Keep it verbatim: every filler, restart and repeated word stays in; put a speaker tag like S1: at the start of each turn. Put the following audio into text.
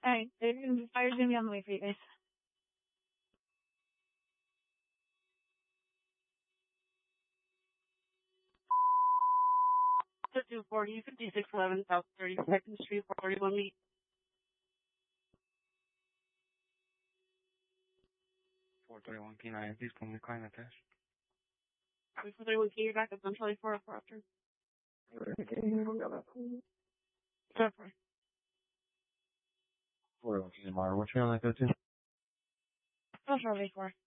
S1: Alright, there's gonna be, fire's gonna be on the way for you guys. two forty, fifty-six eleven South thirty-second Street, four forty-one meet.
S2: four thirty-one K nine, please come with client attached.
S1: four thirty-one K, you're back up on Charlie four oh four after. Start for.
S2: four thirty-one K tomorrow, what's your name like that too?
S1: I'll Charlie four.